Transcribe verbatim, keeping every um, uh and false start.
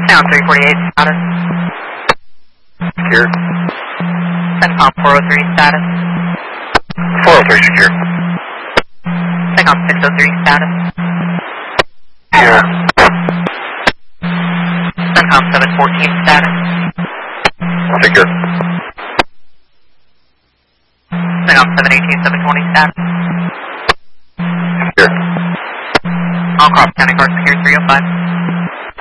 Sound three forty-eight status. Secure. CENTCOM four oh three status. four oh three secure. CENTCOM six oh three status. Secure. CENTCOM seven fourteen status. Secure. CENTCOM seven eighteen, seven twenty status. Secure. All cross county guard secure three oh five.